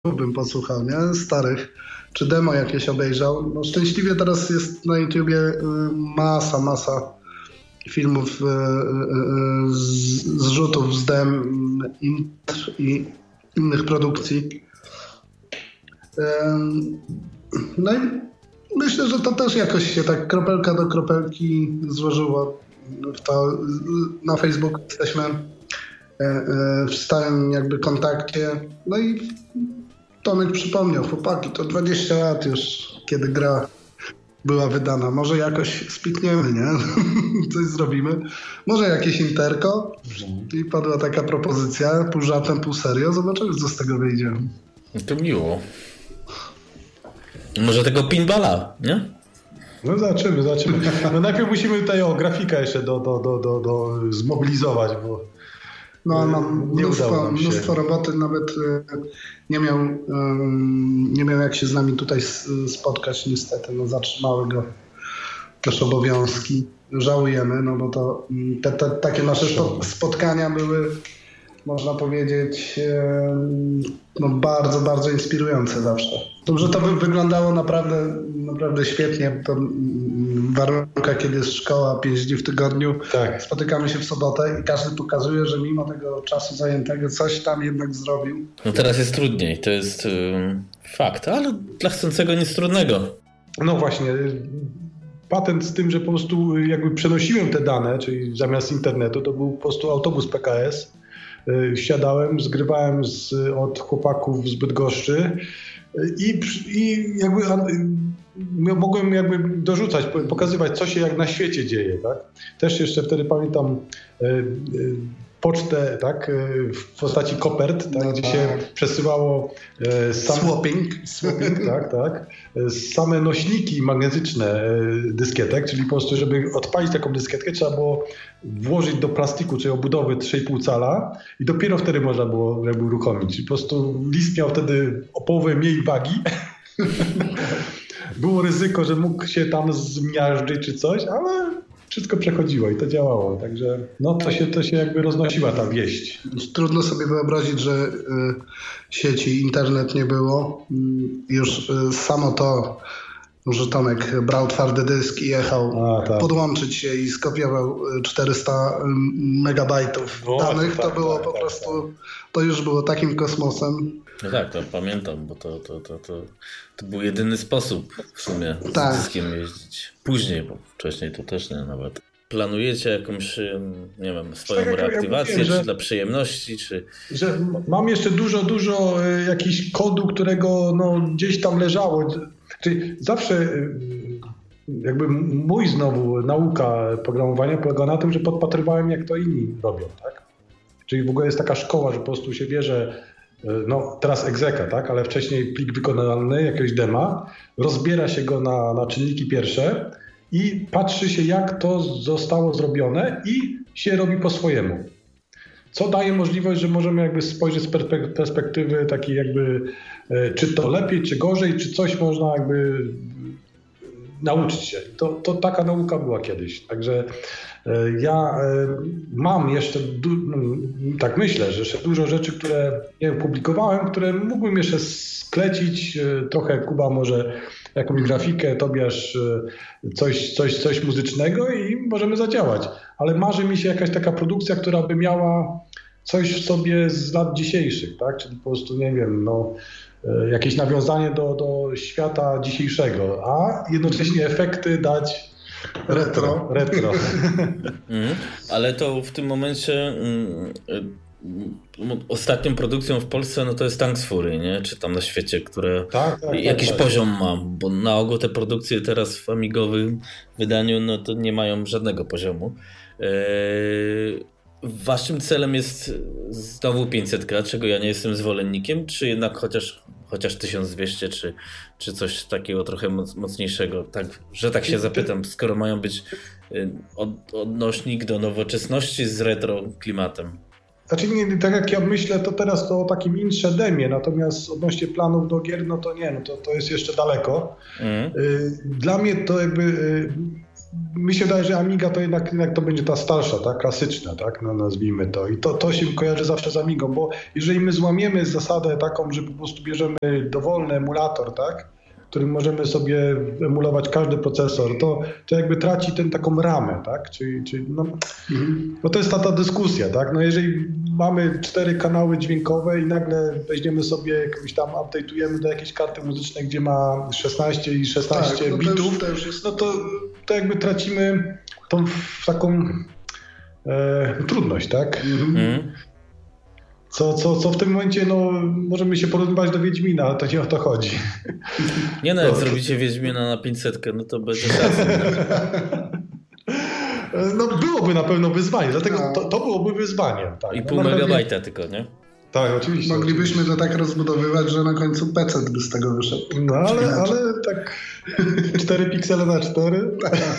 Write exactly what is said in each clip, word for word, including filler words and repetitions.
bym posłuchał, nie? Starych. Czy demo jakieś obejrzał. No szczęśliwie teraz jest na YouTubie masa, masa filmów, z, zrzutów z dem, intr i innych produkcji. No i myślę, że to też jakoś się tak kropelka do kropelki złożyło w to. Na Facebooku jesteśmy w stałym jakby kontakcie. No i Tomek przypomniał, chłopaki, to dwadzieścia lat już, kiedy gra była wydana. Może jakoś spikniemy, nie? Coś zrobimy. Może jakieś interko. I padła taka propozycja, pół żartem, pół serio. Zobaczymy, co z tego wyjdzie. To miło. Może tego pinballa, nie? No zobaczymy, zobaczymy. No najpierw musimy tutaj o grafikę jeszcze do, do, do, do, do zmobilizować, bo no, mam mnóstwo, mnóstwo roboty, nawet nie miał, nie miał jak się z nami tutaj spotkać niestety, no zatrzymały go też obowiązki. Żałujemy, no bo to te, te, takie nasze spotkania były, można powiedzieć, no bardzo, bardzo inspirujące zawsze. Dobrze to by wyglądało naprawdę, naprawdę świetnie. To w warunkach, kiedy jest szkoła pięć dni w tygodniu, tak. Spotykamy się w sobotę i każdy pokazuje, że mimo tego czasu zajętego coś tam jednak zrobił. No teraz jest trudniej, to jest yy, fakt, ale dla chcącego nic trudnego. No właśnie, patent z tym, że po prostu jakby przenosiłem te dane, czyli zamiast internetu, to był po prostu autobus P K S. Siadałem, zgrywałem z, od chłopaków z Bydgoszczy i, i jakby mogłem jakby dorzucać, pokazywać, co się jak na świecie dzieje, tak? Też jeszcze wtedy pamiętam pocztę, tak, w postaci kopert, tak, no, gdzie tak. się przesyłało sam, swapping, swapping tak, tak, same nośniki magnetyczne dyskietek, czyli po prostu, żeby odpalić taką dyskietkę, trzeba było włożyć do plastiku, czyli obudowy trzy i pół cala i dopiero wtedy można było jakby uruchomić. Czyli po prostu list miał wtedy o połowę mniej wagi. Było ryzyko, że mógł się tam zmiażdżyć czy coś, ale wszystko przechodziło i to działało, także no to się, to się jakby roznosiła ta wieść. Trudno sobie wyobrazić, że y, sieci, internet nie było. Y, już y, samo to, że Tomek brał twardy dysk i jechał A, tak. podłączyć się i skopiował czterysta megabajtów o, danych, to, tak, to było tak, po tak, prostu, tak. to już było takim kosmosem. No tak, to pamiętam, bo to, to, to, to, to był jedyny sposób w sumie z tak. dyskiem jeździć. Później, bo wcześniej to też nie nawet. Planujecie jakąś, nie wiem, swoją tak, reaktywację, ja mówię, czy że, dla przyjemności, czy... Że mam jeszcze dużo, dużo jakichś kodu, którego no, gdzieś tam leżało. Czyli zawsze jakby mój znowu nauka programowania polega na tym, że podpatrywałem, jak to inni robią, tak? Czyli w ogóle jest taka szkoła, że po prostu się bierze no teraz egzeka, tak, ale wcześniej plik wykonalny, jakiegoś dema, rozbiera się go na, na czynniki pierwsze i patrzy się, jak to zostało zrobione i się robi po swojemu. Co daje możliwość, że możemy jakby spojrzeć z perspektywy takiej jakby, czy to lepiej, czy gorzej, czy coś można jakby nauczyć się. To, to taka nauka była kiedyś, także ja mam jeszcze, tak myślę, że jeszcze dużo rzeczy, które nie publikowałem, które mógłbym jeszcze sklecić, trochę Kuba może jakąś grafikę, Tobiasz coś, coś, coś muzycznego i możemy zadziałać. Ale marzy mi się jakaś taka produkcja, która by miała coś w sobie z lat dzisiejszych, tak? Czyli po prostu, nie wiem, no, jakieś nawiązanie do, do świata dzisiejszego, a jednocześnie efekty dać retro. retro. Mm, ale to w tym momencie mm, ostatnią produkcją w Polsce no to jest Tanks Fury, nie? Czy tam na świecie, które tak, tak, jakiś tak, poziom tak. ma, bo na ogół te produkcje teraz w amigowym wydaniu no to nie mają żadnego poziomu. Eee, waszym celem jest znowu pięćset K, czego ja nie jestem zwolennikiem, czy jednak chociaż chociaż tysiąc dwieście, czy, czy coś takiego trochę mocniejszego, tak, że tak się zapytam, skoro mają być od, odnośnik do nowoczesności z retro klimatem. Znaczy nie, tak jak ja myślę, to teraz to o takim insze demie, natomiast odnośnie planów do gier, no to nie, no to, to jest jeszcze daleko. Mm. Dla mnie to jakby mi się wydaje, że Amiga to jednak, jednak to będzie ta starsza, tak, klasyczna, tak, no, nazwijmy to. I to, to się kojarzy zawsze z Amigą, bo jeżeli my złamiemy zasadę taką, że po prostu bierzemy dowolny emulator, tak, którym możemy sobie emulować każdy procesor, to, to jakby traci ten taką ramę, tak? Czyli, czyli no, mhm. no to jest ta, ta dyskusja, tak? No jeżeli mamy cztery kanały dźwiękowe i nagle weźmiemy sobie jakąś tam, update'ujemy do jakiejś karty muzycznej, gdzie ma szesnaście i szesnaście tak, no bitów, to już, to już jest... no to, to jakby tracimy tą taką e, trudność, tak? Mhm. Co, co, co w tym momencie, no, możemy się porozmawiać do Wiedźmina, ale to nie o to chodzi. Nie no, jak to, zrobicie Wiedźmina na pięćset, no to będzie szansą. No byłoby na pewno wyzwanie, dlatego to, to byłoby wyzwanie. Tak. I pół no, megabajta pewnie... tylko, nie? Tak, oczywiście. Moglibyśmy oczywiście. to tak rozbudowywać, że na końcu P C by z tego wyszedł. No ale, ale tak cztery piksele na cztery.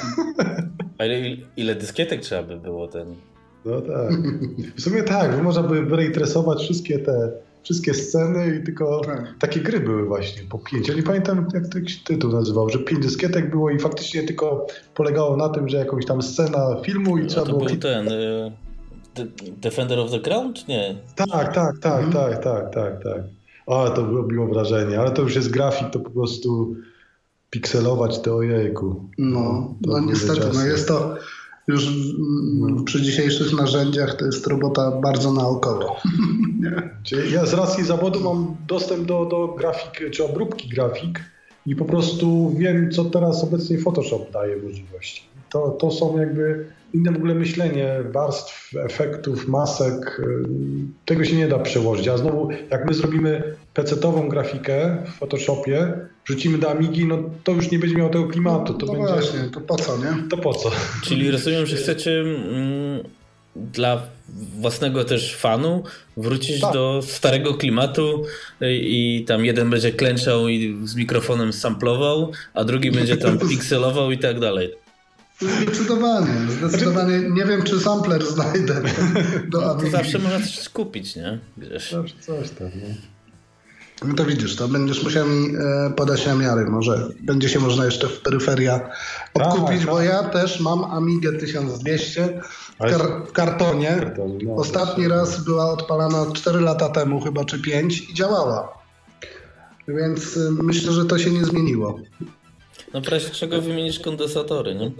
A ile, ile dyskietek trzeba by było ten... No tak. W sumie tak, bo można by wyrejestrować wszystkie te wszystkie sceny i tylko tak. Takie gry były właśnie po pięć. Ja nie pamiętam, jak to jakiś tytuł nazywał, że pięć dyskietek było i faktycznie tylko polegało na tym, że jakąś tam scena filmu i no, trzeba to było... To był ten... Y- Defender of the Crown, czy nie? Tak, tak, tak, mhm. tak, tak, tak, tak. O, to robiło wrażenie, ale to już jest grafik, to po prostu pikselować to ojejku. No, no niestety, no jest to... Już mm, przy dzisiejszych narzędziach to jest robota bardzo naokoło. Czyli ja z racji zawodu mam dostęp do, do grafik, czy obróbki grafik i po prostu wiem, co teraz obecnie Photoshop daje możliwości. To, to są jakby inne w ogóle myślenie warstw, efektów, masek. Tego się nie da przełożyć. A znowu, jak my zrobimy pecetową grafikę w Photoshopie, wrzucimy do Amigi, no to już nie będzie miało tego klimatu. To no będzie... właśnie, to po co, nie? To po co? Czyli rozumiem, że chcecie mm, dla własnego też fanu wrócić tak. do starego klimatu i, i tam jeden będzie klęczał i z mikrofonem samplował, a drugi będzie tam pikselował i tak dalej. Zdecydowanie, zdecydowanie. Nie wiem, czy sampler znajdę do no, to zawsze można coś kupić, nie? Wiesz. Zawsze coś tam, nie? No to widzisz, to będziesz musiał mi e, podać namiary. Może będzie się można jeszcze w peryferia odkupić, tak, bo tak. Ja też mam Amigę tysiąc dwieście w, kar- w kartonie. kartonie no, Ostatni raz była odpalana cztery lata temu chyba, czy pięć i działała. Więc y, myślę, że to się nie zmieniło. No w razie czego wymienisz kondensatory, nie?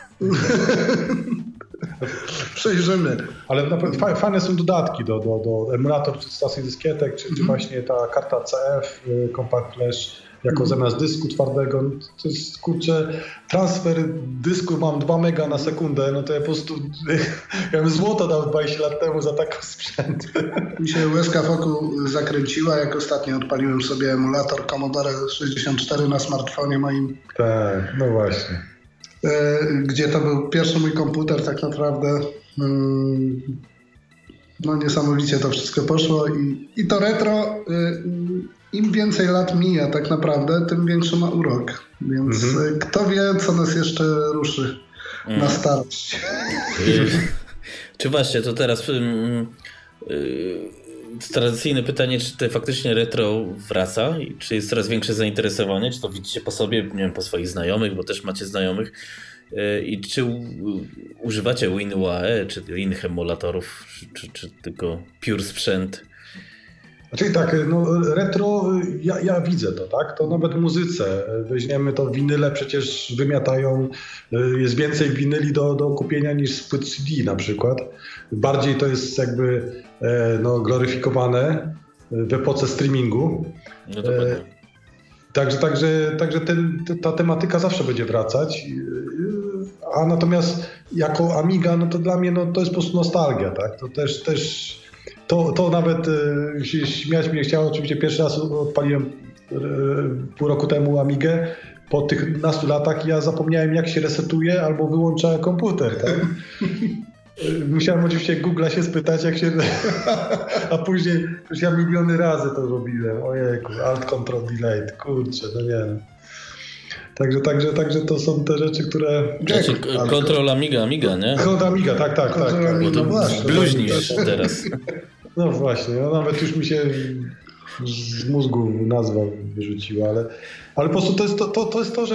Przejrzymy. Ale na pewno fajne są dodatki do, do, do emulator czy stacji dyskietek, czy, mm. czy właśnie ta karta C F, Compact Flash, jako mm. zamiast dysku twardego. To jest, kurczę, transfer dysku mam dwa mega na sekundę, no to ja po prostu ja bym złoto dał dwadzieścia lat temu za taką sprzęt. Mi się łezka wokół zakręciła, jak ostatnio odpaliłem sobie emulator Commodore sześćdziesiąt cztery na smartfonie moim. Tak, no właśnie. Gdzie to był pierwszy mój komputer tak naprawdę. No niesamowicie to wszystko poszło i, i to retro im więcej lat mija tak naprawdę, tym większy ma urok. Więc mhm. kto wie, co nas jeszcze ruszy mhm. na starość. Czy właśnie, to teraz yy, tradycyjne pytanie, czy to faktycznie retro wraca? I czy jest coraz większe zainteresowanie? Czy to widzicie po sobie, nie wiem, po swoich znajomych, bo też macie znajomych? Yy, I czy u, używacie WinUAE, czy innych emulatorów, czy, czy tylko pure sprzęt? Czyli tak, no retro, ja, ja widzę to, tak? To nawet w muzyce. Weźmiemy to, winyle przecież wymiatają, jest więcej winyli do, do kupienia niż z płyt C D na przykład. Bardziej to jest jakby no, gloryfikowane w epoce streamingu. No to e, także także, także ten, ta tematyka zawsze będzie wracać. A natomiast jako Amiga, no to dla mnie no, to jest po prostu nostalgia, tak? To też też To, to nawet y, się śmiać mnie chciało. Oczywiście pierwszy raz odpaliłem y, pół roku temu Amigę. Po tych nastu latach ja zapomniałem, jak się resetuje albo wyłącza komputer. Tak? Musiałem oczywiście Google'a się spytać, jak się... A później już ja miliony razy to robiłem. Ojejku, Alt, Control, Delete. Kurczę, no nie no. Także, także, także to są te rzeczy, które... Znaczy, Control Amiga, Amiga, nie? Control Amiga, tak, tak, tak. tak. Bo to bluźnisz teraz. No właśnie, no nawet już mi się z mózgu nazwa wyrzuciła, ale, ale po prostu to jest to, to, to jest to, że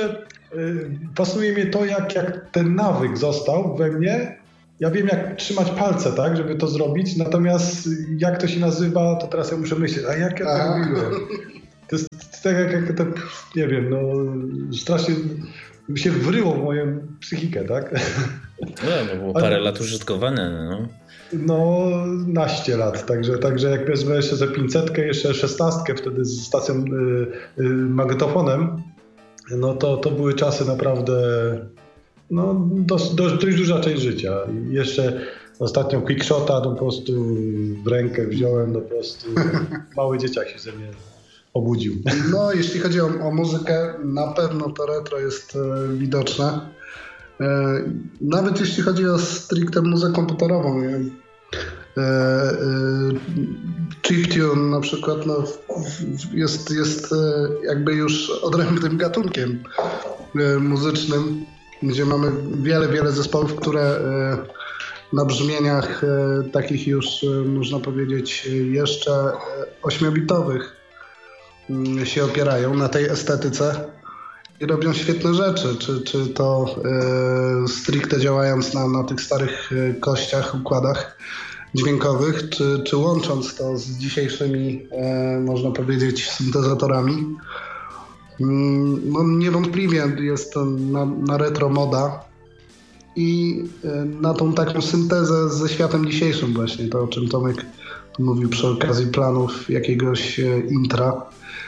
pasuje mi to, jak, jak ten nawyk został we mnie. Ja wiem, jak trzymać palce, tak, żeby to zrobić, natomiast jak to się nazywa, to teraz ja muszę myśleć, a jak ja to robiłem? To jest tak jak, jak to, nie wiem, no strasznie się wryło w moją psychikę, tak? No, no było parę Ale, lat użytkowane, no. No, naście lat, także, także jak wezmę jeszcze za pięćsetkę, jeszcze szesnastkę wtedy z stacją y, y, magnetofonem, no to, to były czasy naprawdę, no dość, dość, dość duża część życia. I jeszcze ostatnio quickshota no, po prostu w rękę wziąłem, no po prostu mały dzieciak się ze mnie obudził. No, jeśli chodzi o, o muzykę, na pewno to retro jest e, widoczne. E, nawet jeśli chodzi o stricte muzykę komputerową. Nie? E, e, chiptune na przykład no, jest, jest e, jakby już odrębnym gatunkiem e, muzycznym, gdzie mamy wiele, wiele zespołów, które e, na brzmieniach e, takich już, e, można powiedzieć, jeszcze e, ośmiobitowych się opierają na tej estetyce i robią świetne rzeczy, czy, czy to e, stricte działając na, na tych starych kościach, układach dźwiękowych, czy, czy łącząc to z dzisiejszymi, e, można powiedzieć, syntezatorami. No, niewątpliwie jest to na, na retro moda i e, na tą taką syntezę ze światem dzisiejszym właśnie, to o czym Tomek mówił przy okazji planów jakiegoś intra.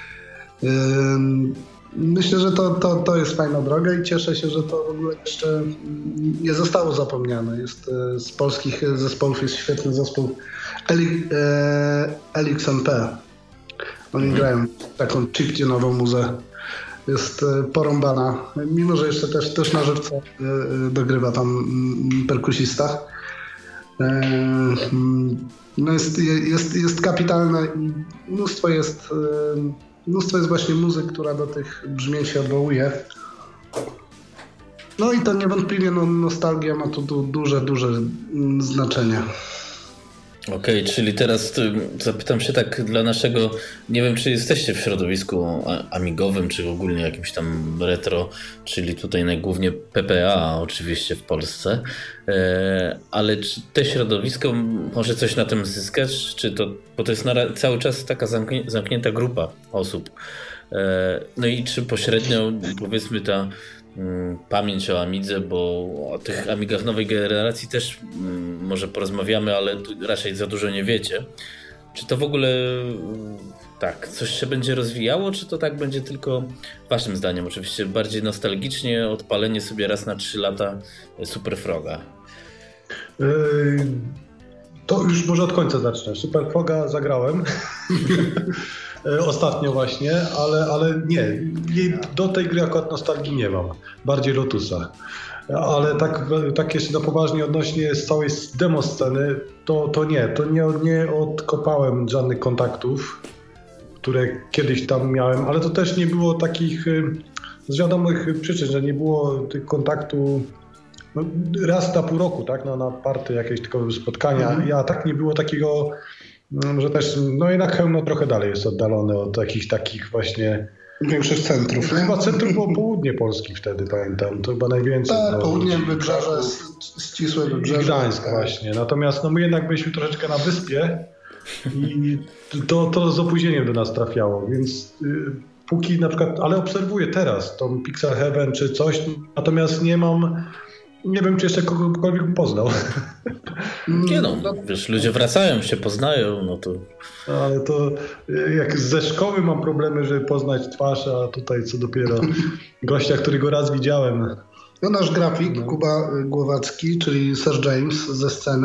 Myślę, że to, to, to jest fajna droga i cieszę się, że to w ogóle jeszcze nie zostało zapomniane. Jest, z polskich zespołów jest świetny zespół Elix N P. Oni mhm. grają taką chiptunową muzę. Jest porąbana, mimo że jeszcze też, też na żywca dogrywa tam perkusista. No jest, jest, jest kapitalne i mnóstwo jest, mnóstwo jest właśnie muzyk, która do tych brzmień się odwołuje. No i to niewątpliwie no, nostalgia ma tu du, duże, duże znaczenie. Okej, okay, czyli teraz zapytam się tak dla naszego, nie wiem czy jesteście w środowisku amigowym, czy ogólnie jakimś tam retro, czyli tutaj najgłównie P P A oczywiście w Polsce, ale czy te środowisko może coś na tym zyskać, czy to, bo to jest na, cały czas taka zamknię, zamknięta grupa osób, no i czy pośrednio powiedzmy ta pamięć o Amidze, bo o tych Amigach nowej generacji też mm, może porozmawiamy, ale raczej za dużo nie wiecie. Czy to w ogóle tak, coś się będzie rozwijało, czy to tak będzie tylko waszym zdaniem oczywiście bardziej nostalgicznie odpalenie sobie raz na trzy lata Super Froga? Yy, to już może od końca zacznę. Super Froga zagrałem. Ostatnio właśnie, ale, ale nie, do tej gry akurat nostalgii nie mam, bardziej Lotusa. Ale tak, tak jeszcze na poważnie odnośnie z całej demo sceny, to, to nie, to nie, nie odkopałem żadnych kontaktów, które kiedyś tam miałem, ale to też nie było takich z wiadomych przyczyn, że nie było tych kontaktu no, raz na pół roku, tak, no, na party jakieś tylko spotkania, mhm. ja tak nie było takiego. Że też, no jednak Chełmno trochę dalej jest oddalony od jakichś takich właśnie większych centrów. Chyba centrum było południe Polski wtedy, pamiętam, to chyba najwięcej. Tak, południe Wybrzeże, ścisłe Wybrzeże. I Gdańsk tak. właśnie, natomiast no my jednak byliśmy troszeczkę na wyspie i to, to z opóźnieniem do nas trafiało, więc y, póki na przykład, ale obserwuję teraz tą Pixel Heaven czy coś, natomiast nie mam. Nie wiem, czy jeszcze kogokolwiek poznał. Nie no, wiesz, ludzie wracają, się poznają, no to... Ale to jak ze szkoły mam problemy, żeby poznać twarz, a tutaj co dopiero gościa, którego raz widziałem. No nasz grafik, no. Kuba Głowacki, czyli Sir James ze sceny.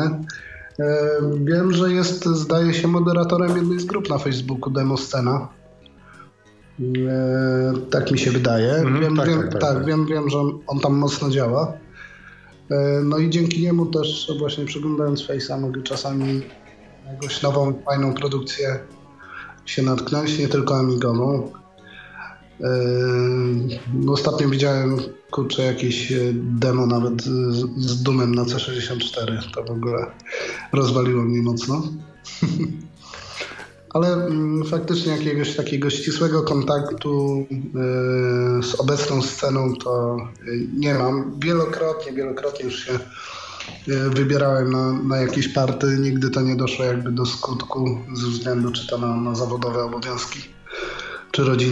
Wiem, że jest, zdaje się, moderatorem jednej z grup na Facebooku, Demo Scena. Tak mi się wydaje. Mm, wiem, tak, wiem, tak, tak, tak, wiem, wiem, że on tam mocno działa. No i dzięki niemu też właśnie przeglądając Face'a mogę czasami jakąś nową, fajną produkcję się natknąć, nie tylko amigową. Yy, ostatnio widziałem kurczę jakieś demo nawet z, z Doomem na C sześćdziesiąt cztery, to w ogóle rozwaliło mnie mocno. ale faktycznie jakiegoś takiego ścisłego kontaktu z obecną sceną to nie mam. Wielokrotnie, wielokrotnie już się wybierałem na, na jakieś party, nigdy to nie doszło jakby do skutku ze względu czy to na, na zawodowe obowiązki, czy rodzinne.